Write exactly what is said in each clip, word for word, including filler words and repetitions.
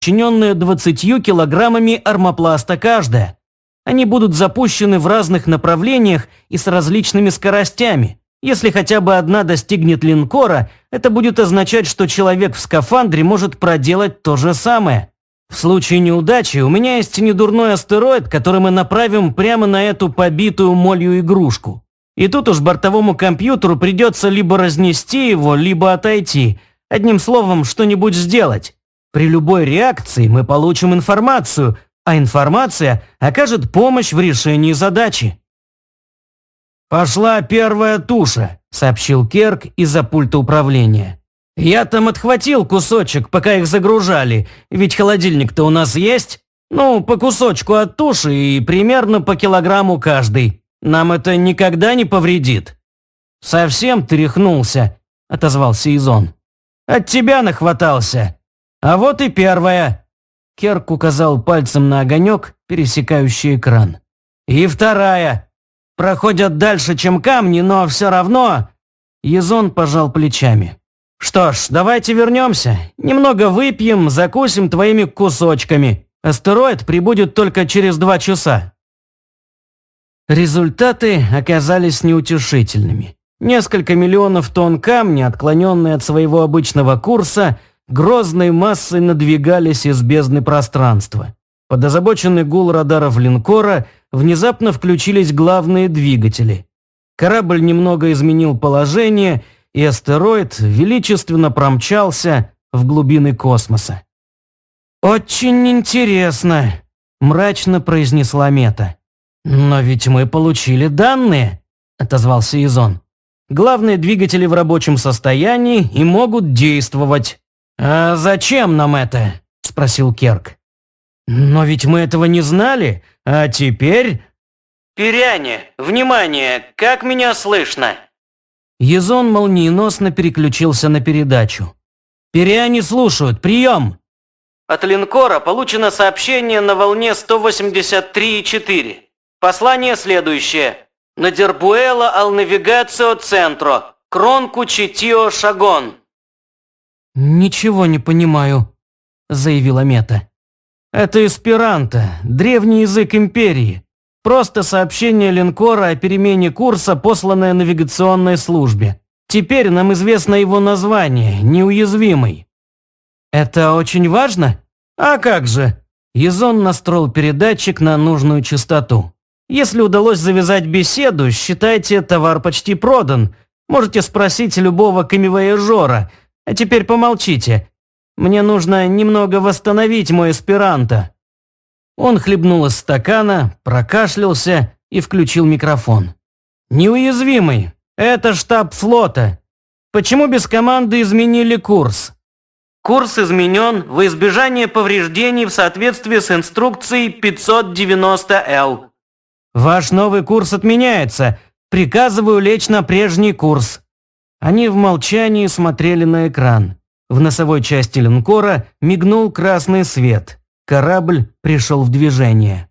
подчиненные двадцатью килограммами армопласта каждая. Они будут запущены в разных направлениях и с различными скоростями. Если хотя бы одна достигнет линкора, это будет означать, что человек в скафандре может проделать то же самое. В случае неудачи у меня есть недурной астероид, который мы направим прямо на эту побитую молью игрушку. И тут уж бортовому компьютеру придется либо разнести его, либо отойти. Одним словом, что-нибудь сделать. При любой реакции мы получим информацию, а информация окажет помощь в решении задачи. «Пошла первая туша», – сообщил Керк из-за пульта управления. «Я там отхватил кусочек, пока их загружали, ведь холодильник-то у нас есть. Ну, по кусочку от туши и примерно по килограмму каждый. Нам это никогда не повредит». «Совсем тряхнулся», – отозвался Изон. «От тебя нахватался. А вот и первая». Керк указал пальцем на огонек, пересекающий экран. «И вторая. Проходят дальше, чем камни, но все равно...» Езон пожал плечами. «Что ж, давайте вернемся. Немного выпьем, закусим твоими кусочками. Астероид прибудет только через два часа». Результаты оказались неутешительными. Несколько миллионов тонн камня, отклоненные от своего обычного курса, грозной массой надвигались из бездны пространства. Под озабоченный гул радаров линкора внезапно включились главные двигатели. Корабль немного изменил положение, и астероид величественно промчался в глубины космоса. «Очень интересно», – мрачно произнесла Мета. «Но ведь мы получили данные», – отозвался Изон. «Главные двигатели в рабочем состоянии и могут действовать». «А зачем нам это?» – спросил Керк. «Но ведь мы этого не знали, а теперь...» «Пиряне, внимание, как меня слышно?» Езон молниеносно переключился на передачу. «Пиряне слушают, прием!» «От линкора получено сообщение на волне сто восемьдесят три и четыре. Послание следующее. Надербуэла ал навигацио центро, кронку читио шагон». «Ничего не понимаю», – заявила Мета. «Это эсперанто, древний язык империи. Просто сообщение линкора о перемене курса, посланное навигационной службе. Теперь нам известно его название – неуязвимый». «Это очень важно?» «А как же?» Езон настроил передатчик на нужную частоту. «Если удалось завязать беседу, считайте, товар почти продан. Можете спросить любого камевояжера. А теперь помолчите. Мне нужно немного восстановить мой эсперанто». Он хлебнул из стакана, прокашлялся и включил микрофон. «Неуязвимый. Это штаб флота. Почему без команды изменили курс?» «Курс изменен во избежание повреждений в соответствии с инструкцией пятьсот девяносто эл». «Ваш новый курс отменяется. Приказываю лечь на прежний курс». Они в молчании смотрели на экран. В носовой части линкора мигнул красный свет. Корабль пришел в движение.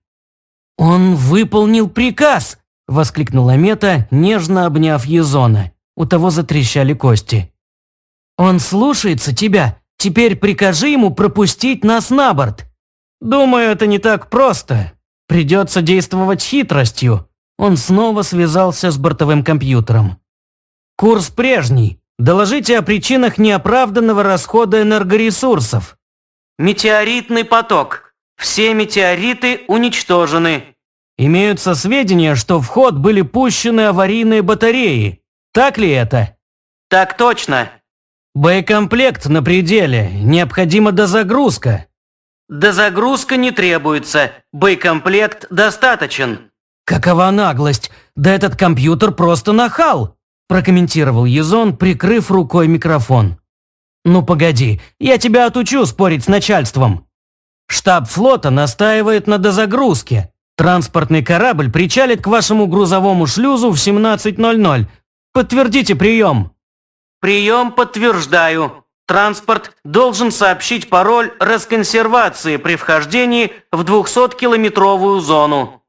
«Он выполнил приказ!» – воскликнула Мета, нежно обняв Езона. У того затрещали кости. «Он слушается тебя. Теперь прикажи ему пропустить нас на борт». «Думаю, это не так просто. Придется действовать хитростью». Он снова связался с бортовым компьютером. «Курс прежний. Доложите о причинах неоправданного расхода энергоресурсов». «Метеоритный поток. Все метеориты уничтожены». «Имеются сведения, что в ход были пущены аварийные батареи. Так ли это?» «Так точно». «Боекомплект на пределе. Необходима дозагрузка». «Дозагрузка не требуется. Боекомплект достаточен». «Какова наглость! Да этот компьютер просто нахал!» прокомментировал Езон, прикрыв рукой микрофон. «Ну погоди, я тебя отучу спорить с начальством. Штаб флота настаивает на дозагрузке. Транспортный корабль причалит к вашему грузовому шлюзу в семнадцать ноль ноль. Подтвердите прием». «Прием подтверждаю. Транспорт должен сообщить пароль расконсервации при вхождении в двухсоткилометровую зону».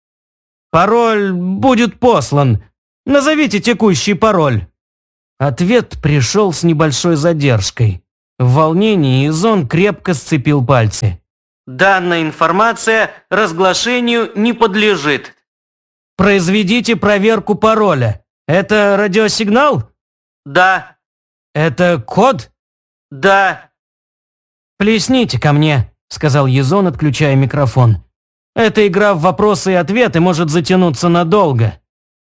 «Пароль будет послан. Назовите текущий пароль». Ответ пришел с небольшой задержкой. В волнении Изон крепко сцепил пальцы. «Данная информация разглашению не подлежит». «Произведите проверку пароля. Это радиосигнал?» «Да». «Это код?» «Да». «Плесните ко мне», – сказал Езон, отключая микрофон. «Эта игра в вопросы и ответы может затянуться надолго».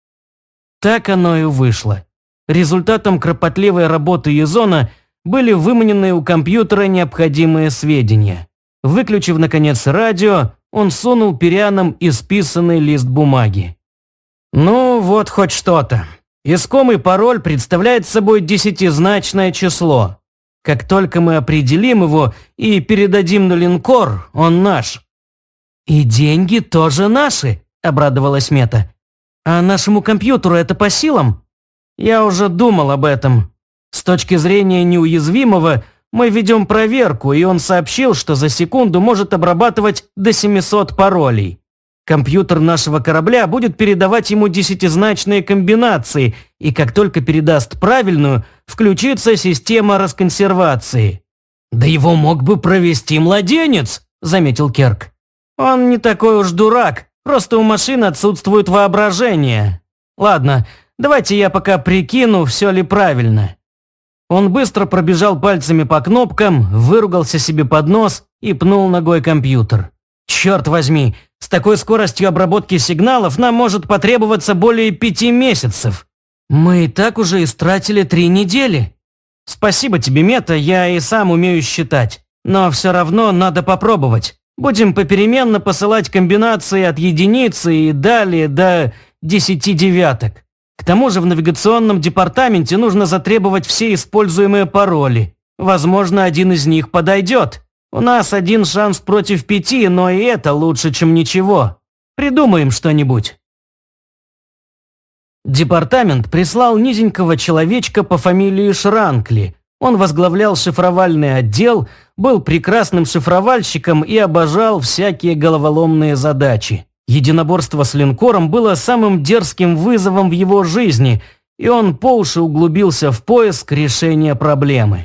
Так оно и вышло. Результатом кропотливой работы Езона были выманенные у компьютера необходимые сведения. Выключив, наконец, радио, он сунул Пирианам исписанный лист бумаги. «Ну, вот хоть что-то. Искомый пароль представляет собой десятизначное число. Как только мы определим его и передадим на линкор, он наш». «И деньги тоже наши», – обрадовалась Мета. «А нашему компьютеру это по силам?» «Я уже думал об этом. С точки зрения неуязвимого, мы ведем проверку, и он сообщил, что за секунду может обрабатывать до семисот паролей. Компьютер нашего корабля будет передавать ему десятизначные комбинации, и как только передаст правильную, включится система расконсервации». «Да его мог бы провести младенец», – заметил Керк. «Он не такой уж дурак, просто у машины отсутствует воображение. Ладно, давайте я пока прикину, все ли правильно». Он быстро пробежал пальцами по кнопкам, выругался себе под нос и пнул ногой компьютер. «Черт возьми, с такой скоростью обработки сигналов нам может потребоваться более пяти месяцев. Мы и так уже истратили три недели. Спасибо тебе, Мета, я и сам умею считать. Но все равно надо попробовать. Будем попеременно посылать комбинации от единицы и далее до десяти девяток. К тому же в навигационном департаменте нужно затребовать все используемые пароли. Возможно, один из них подойдет. У нас один шанс против пяти, но и это лучше, чем ничего. Придумаем что-нибудь». Департамент прислал низенького человечка по фамилии Шранкли. Он возглавлял шифровальный отдел, был прекрасным шифровальщиком и обожал всякие головоломные задачи. Единоборство с линкором было самым дерзким вызовом в его жизни, и он по уши углубился в поиск решения проблемы.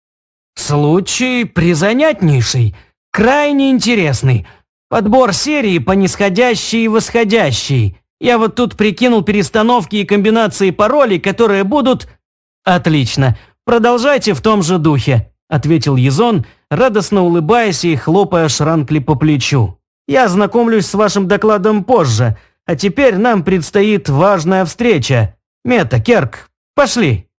«Случай призанятнейший, крайне интересный. Подбор серии по нисходящей и восходящей. Я вот тут прикинул перестановки и комбинации паролей, которые будут...» «Отлично, продолжайте в том же духе», – ответил Езон, радостно улыбаясь и хлопая Шранкли по плечу. «Я ознакомлюсь с вашим докладом позже, а теперь нам предстоит важная встреча. Мета, Керк, пошли».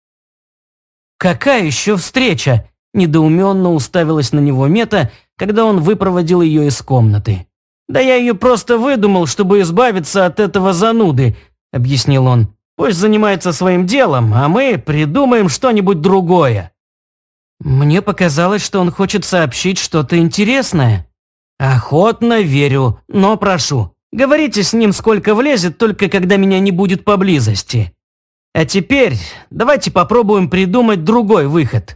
«Какая еще встреча?» – недоуменно уставилась на него Мета, когда он выпроводил ее из комнаты. «Да я ее просто выдумал, чтобы избавиться от этого зануды», – объяснил он. «Пусть занимается своим делом, а мы придумаем что-нибудь другое». «Мне показалось, что он хочет сообщить что-то интересное». «Охотно верю, но прошу, говорите с ним сколько влезет, только когда меня не будет поблизости. А теперь давайте попробуем придумать другой выход».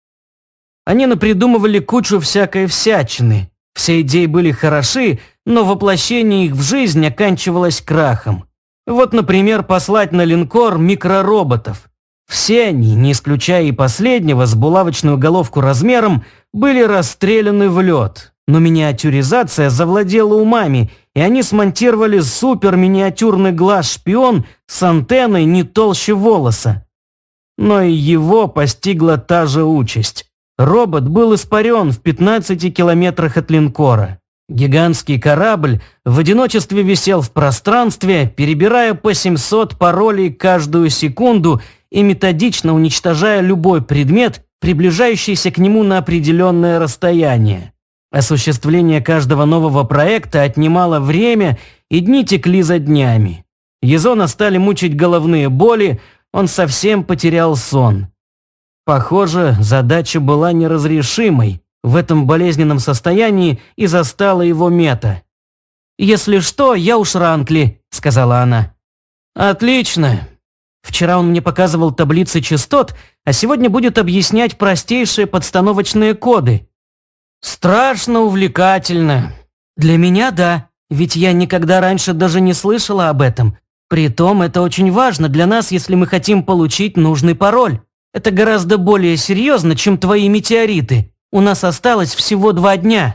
Они напридумывали кучу всякой всячины. Все идеи были хороши, но воплощение их в жизнь оканчивалось крахом. Вот, например, послать на линкор микророботов. Все они, не исключая и последнего, с булавочную головку размером, были расстреляны в лед. Но миниатюризация завладела умами, и они смонтировали супер-миниатюрный глаз-шпион с антенной не толще волоса. Но и его постигла та же участь. Робот был испарен в пятнадцати километрах от линкора. Гигантский корабль в одиночестве висел в пространстве, перебирая по семьсот паролей каждую секунду и методично уничтожая любой предмет, приближающийся к нему на определенное расстояние. Осуществление каждого нового проекта отнимало время, и дни текли за днями. Езона стали мучить головные боли, он совсем потерял сон. Похоже, задача была неразрешимой. В этом болезненном состоянии и застала его Мета. «Если что, я у Шранкли», – сказала она. «Отлично. Вчера он мне показывал таблицы частот, а сегодня будет объяснять простейшие подстановочные коды». «Страшно увлекательно». «Для меня – да, ведь я никогда раньше даже не слышала об этом. Притом это очень важно для нас, если мы хотим получить нужный пароль». Это гораздо более серьезно, чем твои метеориты. У нас осталось всего два дня».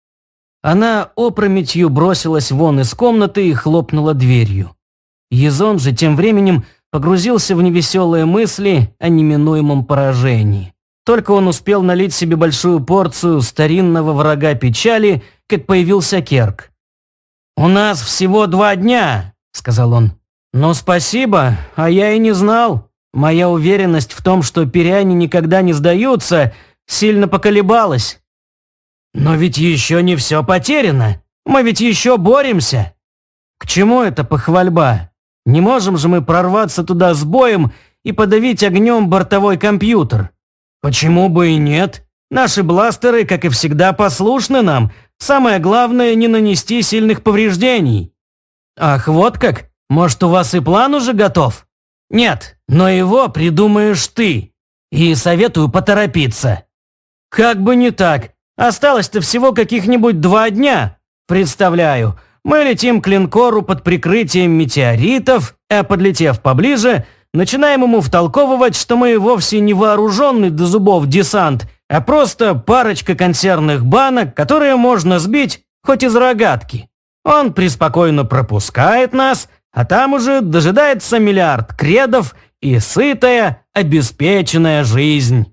Она опрометью бросилась вон из комнаты и хлопнула дверью. Езон же тем временем погрузился в невеселые мысли о неминуемом поражении. Только он успел налить себе большую порцию старинного врага печали, как появился Керк. «У нас всего два дня», – сказал он. «Ну, спасибо, а я и не знал. Моя уверенность в том, что пиряне никогда не сдаются, сильно поколебалась. Но ведь еще не все потеряно. Мы ведь еще боремся. К чему эта похвальба? Не можем же мы прорваться туда с боем и подавить огнем бортовой компьютер? Почему бы и нет? Наши бластеры, как и всегда, послушны нам. Самое главное – не нанести сильных повреждений». «Ах, вот как? Может, у вас и план уже готов?» «Нет, но его придумаешь ты. И советую поторопиться». «Как бы не так. Осталось-то всего каких-нибудь два дня. Представляю, мы летим к линкору под прикрытием метеоритов, а подлетев поближе, начинаем ему втолковывать, что мы вовсе не вооруженный до зубов десант, а просто парочка консервных банок, которые можно сбить хоть из рогатки. Он преспокойно пропускает нас, а там уже дожидается миллиард кредов и сытая, обеспеченная жизнь».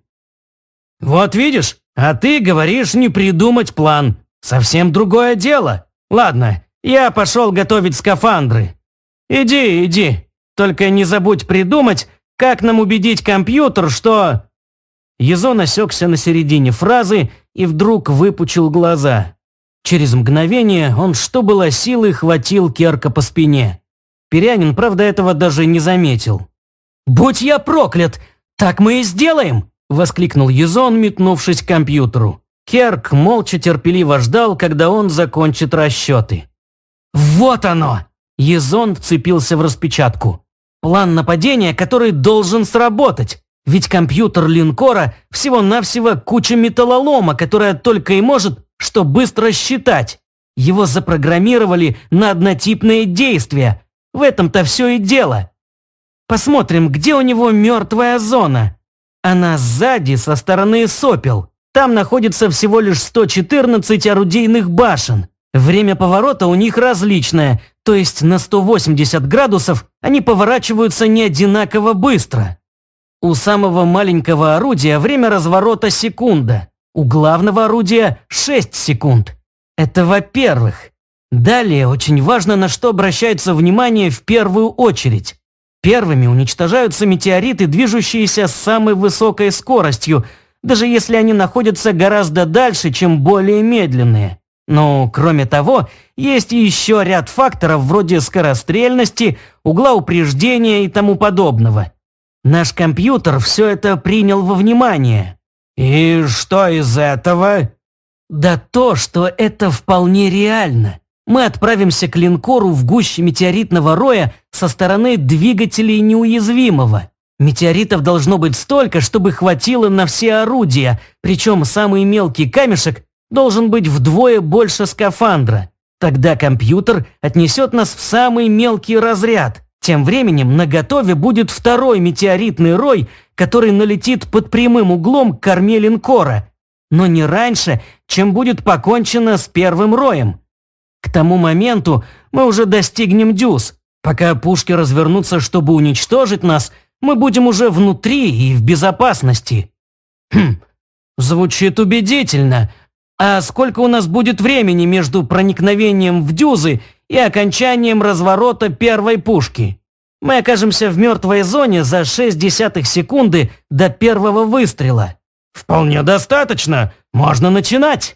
«Вот видишь, а ты говоришь не придумать план. Совсем другое дело. Ладно, я пошел готовить скафандры. Иди, иди. Только не забудь придумать, как нам убедить компьютер, что...» Езон осекся на середине фразы и вдруг выпучил глаза. Через мгновение он, что было силы, хватил Керка по спине. Пирянин, правда, этого даже не заметил. «Будь я проклят! Так мы и сделаем!» – воскликнул Езон, метнувшись к компьютеру. Керк молча терпеливо ждал, когда он закончит расчеты. «Вот оно!» – Езон вцепился в распечатку. «План нападения, который должен сработать. Ведь компьютер линкора всего-навсего куча металлолома, которая только и может, что быстро считать. Его запрограммировали на однотипные действия. В этом-то все и дело. Посмотрим, где у него мертвая зона. Она сзади, со стороны сопел. Там находится всего лишь сто четырнадцать орудийных башен. Время поворота у них различное, то есть на сто восемьдесят градусов они поворачиваются не одинаково быстро. У самого маленького орудия время разворота секунда, у главного орудия шесть секунд. Это во-первых. Далее очень важно, на что обращается внимание в первую очередь. Первыми уничтожаются метеориты, движущиеся с самой высокой скоростью, даже если они находятся гораздо дальше, чем более медленные. Но, кроме того, есть еще ряд факторов вроде скорострельности, угла упреждения и тому подобного. Наш компьютер все это принял во внимание. И что из этого? Да то, что это вполне реально. Мы отправимся к линкору в гуще метеоритного роя со стороны двигателей неуязвимого. Метеоритов должно быть столько, чтобы хватило на все орудия, причем самый мелкий камешек должен быть вдвое больше скафандра. Тогда компьютер отнесет нас в самый мелкий разряд. Тем временем наготове будет второй метеоритный рой, который налетит под прямым углом к корме линкора, но не раньше, чем будет покончено с первым роем. К тому моменту мы уже достигнем дюз. Пока пушки развернутся, чтобы уничтожить нас, мы будем уже внутри и в безопасности. Хм, звучит убедительно. А сколько у нас будет времени между проникновением в дюзы и окончанием разворота первой пушки? Мы окажемся в мертвой зоне за шесть десятых секунды до первого выстрела. Вполне достаточно, можно начинать.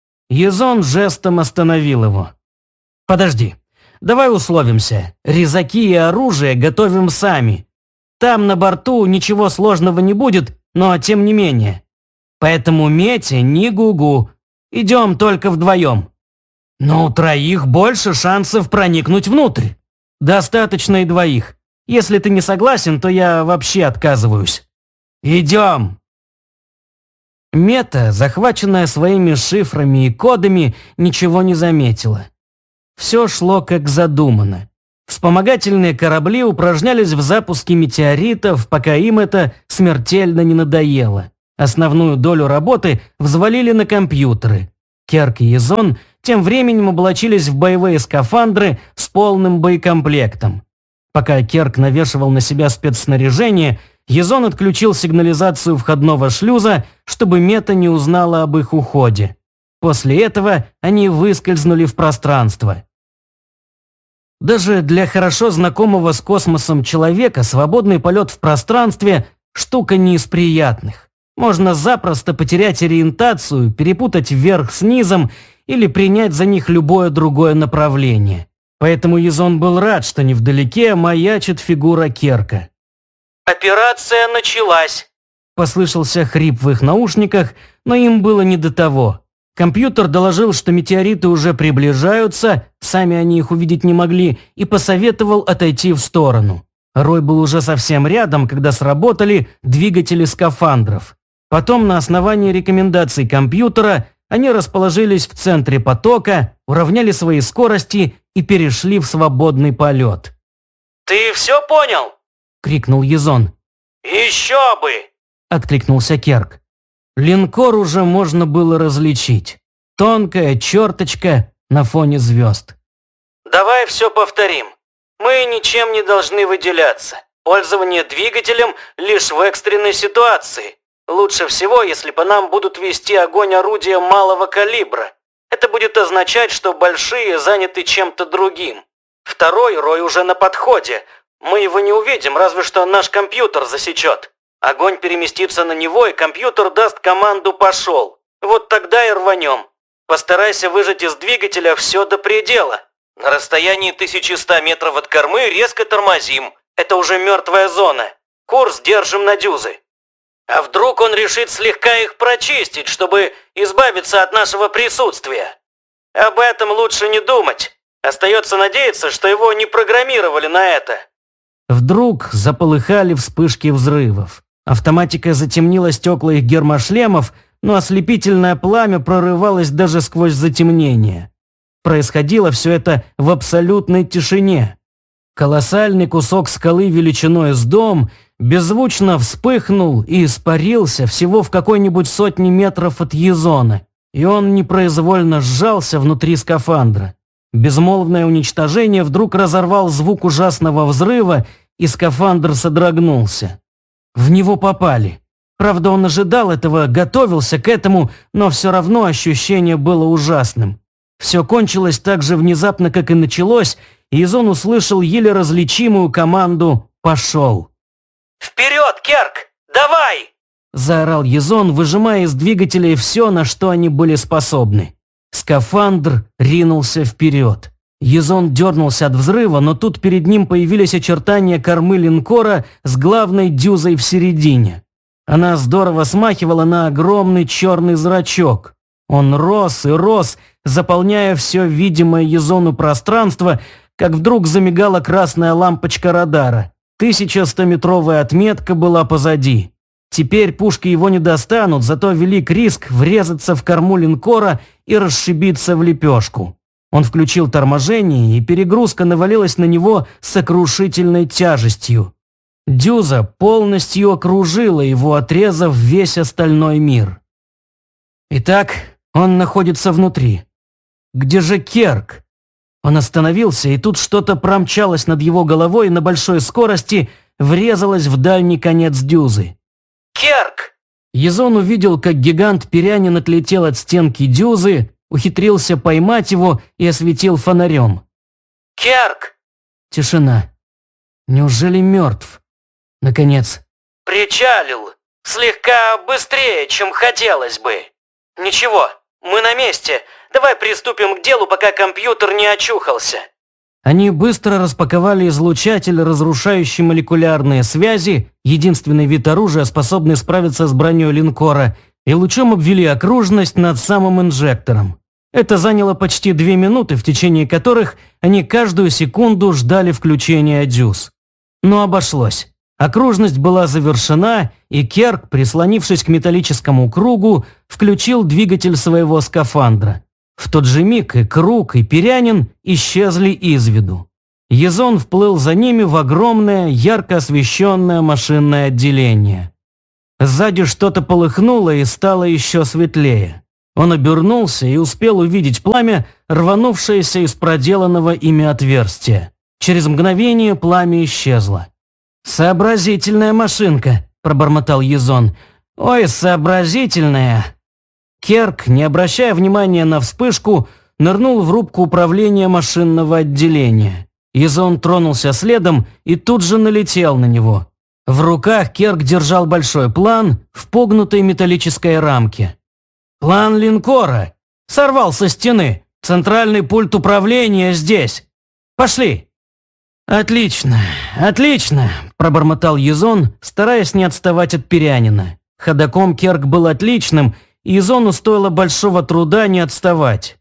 Езон жестом остановил его. «Подожди, давай условимся. Резаки и оружие готовим сами. Там на борту ничего сложного не будет, но тем не менее. Поэтому Мете ни гугу. Идем только вдвоем. Но у троих больше шансов проникнуть внутрь. Достаточно и двоих. Если ты не согласен, то я вообще отказываюсь. Идем!» Мета, захваченная своими шифрами и кодами, ничего не заметила. Все шло как задумано. Вспомогательные корабли упражнялись в запуске метеоритов, пока им это смертельно не надоело. Основную долю работы взвалили на компьютеры. Керк и Язон тем временем облачились в боевые скафандры с полным боекомплектом. Пока Керк навешивал на себя спецснаряжение, Язон отключил сигнализацию входного шлюза, чтобы Мета не узнала об их уходе. После этого они выскользнули в пространство. Даже для хорошо знакомого с космосом человека свободный полет в пространстве – штука не из приятных. Можно запросто потерять ориентацию, перепутать вверх с низом или принять за них любое другое направление. Поэтому Язон был рад, что невдалеке маячит фигура Керка. «Операция началась», – послышался хрип в их наушниках, но им было не до того. Компьютер доложил, что метеориты уже приближаются, сами они их увидеть не могли, и посоветовал отойти в сторону. Рой был уже совсем рядом, когда сработали двигатели скафандров. Потом на основании рекомендаций компьютера они расположились в центре потока, уравняли свои скорости и перешли в свободный полет. «Ты все понял?» – крикнул Язон. «Еще бы!» – откликнулся Керк. Линкор уже можно было различить. Тонкая черточка на фоне звезд. «Давай все повторим. Мы ничем не должны выделяться. Пользование двигателем лишь в экстренной ситуации. Лучше всего, если по нам будут вести огонь орудия малого калибра. Это будет означать, что большие заняты чем-то другим. Второй рой уже на подходе. Мы его не увидим, разве что наш компьютер засечет. Огонь переместится на него, и компьютер даст команду «пошел». Вот тогда и рванем. Постарайся выжать из двигателя все до предела. На расстоянии тысячи ста метров от кормы резко тормозим. Это уже мертвая зона. Курс держим на дюзы. А вдруг он решит слегка их прочистить, чтобы избавиться от нашего присутствия? Об этом лучше не думать. Остается надеяться, что его не программировали на это. Вдруг заполыхали вспышки взрывов. Автоматика затемнила стекла их гермошлемов, но ослепительное пламя прорывалось даже сквозь затемнение. Происходило все это в абсолютной тишине. Колоссальный кусок скалы величиной с дом беззвучно вспыхнул и испарился всего в какой-нибудь сотни метров от Язона, и он непроизвольно сжался внутри скафандра. Безмолвное уничтожение вдруг разорвал звук ужасного взрыва, и скафандр содрогнулся. В него попали. Правда, он ожидал этого, готовился к этому, но все равно ощущение было ужасным. Все кончилось так же внезапно, как и началось, и Язон услышал еле различимую команду «Пошел». «Вперед, Керк! Давай!» – заорал Язон, выжимая из двигателей все, на что они были способны. Скафандр ринулся вперед. Язон дернулся от взрыва, но тут перед ним появились очертания кормы линкора с главной дюзой в середине. Она здорово смахивала на огромный черный зрачок. Он рос и рос, заполняя все видимое Язону пространство, как вдруг замигала красная лампочка радара. Тысячастометровая отметка была позади. Теперь пушки его не достанут, зато велик риск врезаться в корму линкора и расшибиться в лепешку. Он включил торможение, и перегрузка навалилась на него с сокрушительной тяжестью. Дюза полностью окружила его, отрезав весь остальной мир. Итак, он находится внутри. Где же Керк? Он остановился, и тут что-то промчалось над его головой и на большой скорости врезалось в дальний конец дюзы. «Керк!» Язон увидел, как гигант-перянин отлетел от стенки дюзы, ухитрился поймать его и осветил фонарем. «Керк!» Тишина. Неужели мертв? Наконец. «Причалил. Слегка быстрее, чем хотелось бы. Ничего, мы на месте. Давай приступим к делу, пока компьютер не очухался». Они быстро распаковали излучатель, разрушающий молекулярные связи, единственный вид оружия, способный справиться с броней линкора, и лучом обвели окружность над самым инжектором. Это заняло почти две минуты, в течение которых они каждую секунду ждали включения дюз. Но обошлось. Окружность была завершена, и Керк, прислонившись к металлическому кругу, включил двигатель своего скафандра. В тот же миг и круг, и перянин исчезли из виду. Езон вплыл за ними в огромное, ярко освещенное машинное отделение. Сзади что-то полыхнуло и стало еще светлее. Он обернулся и успел увидеть пламя, рванувшееся из проделанного ими отверстия. Через мгновение пламя исчезло. «Сообразительная машинка», – пробормотал Езон. «Ой, сообразительная». Керк, не обращая внимания на вспышку, нырнул в рубку управления машинного отделения. Езон тронулся следом и тут же налетел на него. В руках Керк держал большой план в погнутой металлической рамке. «План линкора! Сорвал со стены! Центральный пульт управления здесь! Пошли!» «Отлично, отлично!» – пробормотал Езон, стараясь не отставать от Перянина. Ходоком Керк был отличным, и Езону стоило большого труда не отставать.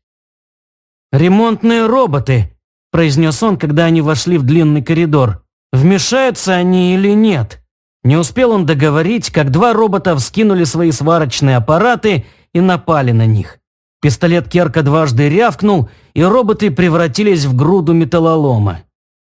«Ремонтные роботы», – произнес он, когда они вошли в длинный коридор. «Вмешаются они или нет?» Не успел он договорить, как два робота вскинули свои сварочные аппараты и напали на них. Пистолет Керка дважды рявкнул, и роботы превратились в груду металлолома.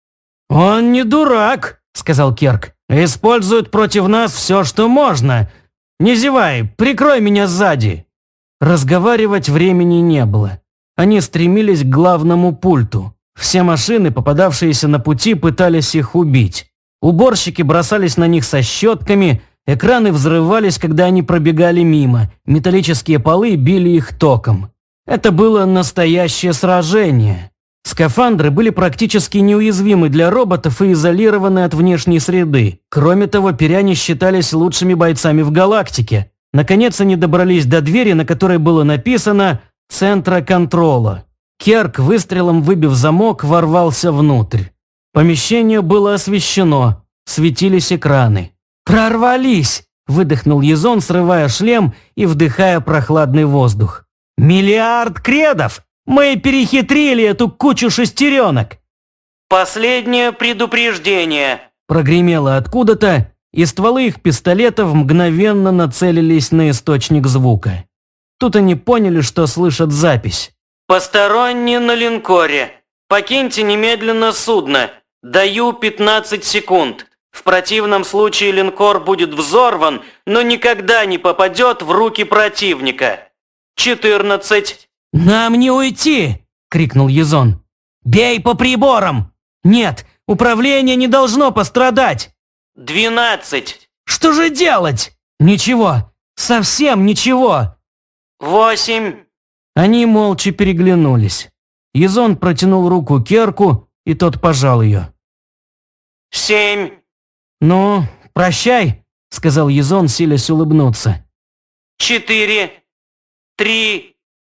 «Он не дурак», – сказал Керк. «Использует против нас все, что можно. Не зевай, прикрой меня сзади». Разговаривать времени не было. Они стремились к главному пульту. Все машины, попадавшиеся на пути, пытались их убить. Уборщики бросались на них со щетками, экраны взрывались, когда они пробегали мимо, металлические полы били их током. Это было настоящее сражение. Скафандры были практически неуязвимы для роботов и изолированы от внешней среды. Кроме того, перяне считались лучшими бойцами в галактике. Наконец они добрались до двери, на которой было написано «Центра контрола». Керк, выстрелом выбив замок, ворвался внутрь. Помещение было освещено, светились экраны. «Прорвались!» – выдохнул Езон, срывая шлем и вдыхая прохладный воздух. «Миллиард кредов! Мы перехитрили эту кучу шестеренок!» «Последнее предупреждение!» – прогремело откуда-то, и стволы их пистолетов мгновенно нацелились на источник звука. Тут они поняли, что слышат запись. «Посторонние на линкоре. Покиньте немедленно судно. Даю пятнадцать секунд. В противном случае линкор будет взорван, но никогда не попадет в руки противника. четырнадцать». «Нам не уйти!» – крикнул Езон. «Бей по приборам!» «Нет, управление не должно пострадать!» «двенадцать». «Что же делать?» «Ничего, совсем ничего!» «восемь». Они молча переглянулись. Езон протянул руку Керку, и тот пожал ее. «семь». «Ну, прощай», – сказал Езон, силясь улыбнуться. «четыре». «три».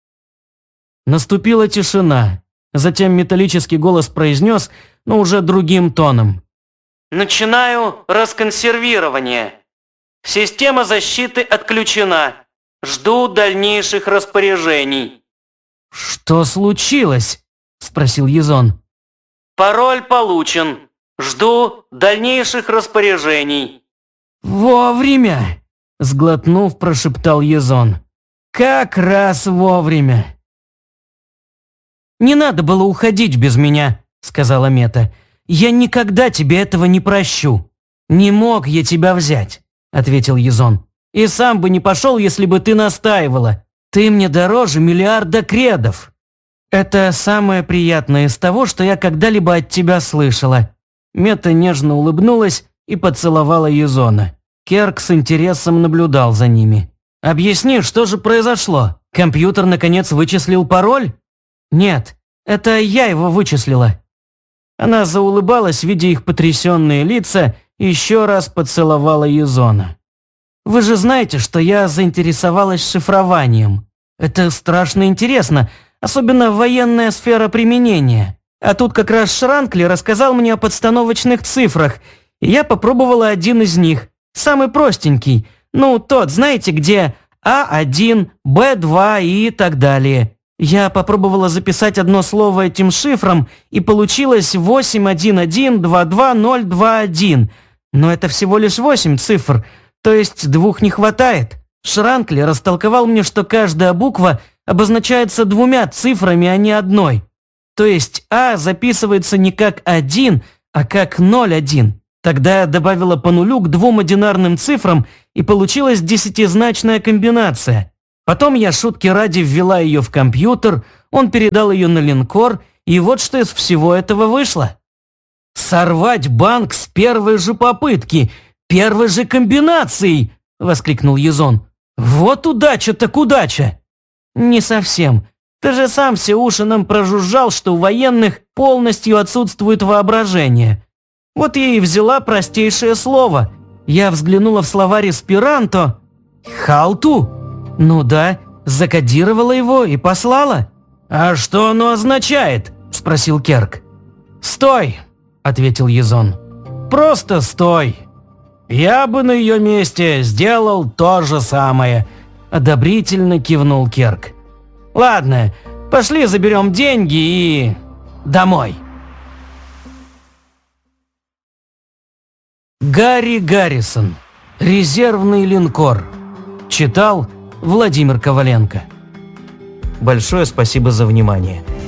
Наступила тишина. Затем металлический голос произнес, но уже другим тоном. «Начинаю расконсервирование. Система защиты отключена. Жду дальнейших распоряжений». «Что случилось?» – спросил Езон. «Пароль получен. Жду дальнейших распоряжений». «Вовремя!» – сглотнув, прошептал Езон. «Как раз вовремя!» «Не надо было уходить без меня», – сказала Мета. «Я никогда тебе этого не прощу». «Не мог я тебя взять», – ответил Езон. «И сам бы не пошел, если бы ты настаивала. Ты мне дороже миллиарда кредов». «Это самое приятное из того, что я когда-либо от тебя слышала». Мета нежно улыбнулась и поцеловала Езона. Керк с интересом наблюдал за ними. «Объясни, что же произошло? Компьютер наконец вычислил пароль?» «Нет, это я его вычислила». Она заулыбалась, видя их потрясенные лица, и еще раз поцеловала Езона. «Вы же знаете, что я заинтересовалась шифрованием. Это страшно интересно, особенно военная сфера применения. А тут как раз Шранкли рассказал мне о подстановочных цифрах, и я попробовала один из них, самый простенький, ну тот, знаете, где А один, Б два и так далее. Я попробовала записать одно слово этим шифром, и получилось восемь один один два два ноль два один. Но это всего лишь восемь цифр, то есть двух не хватает. Шранкли растолковал мне, что каждая буква обозначается двумя цифрами, а не одной. То есть А записывается не как один, а как ноль один. Тогда я добавила по нулю к двум одинарным цифрам, и получилась десятизначная комбинация. Потом я шутки ради ввела ее в компьютер, он передал ее на линкор, и вот что из всего этого вышло. «Сорвать банк с первой же попытки, первой же комбинацией!» – воскликнул Язон. «Вот удача так удача!» «Не совсем. Ты же сам все уши нам прожужжал, что у военных полностью отсутствует воображение. Вот я и взяла простейшее слово. Я взглянула в словарь эсперанто. Халту? Ну да, закодировала его и послала». «А что оно означает?» – спросил Керк. «Стой!» – ответил Язон. «Просто стой! Я бы на ее месте сделал то же самое!» – одобрительно кивнул Керк. «Ладно, пошли заберем деньги и... домой!» Гарри Гаррисон. Резервный линкор. Читал Владимир Коваленко. Большое спасибо за внимание.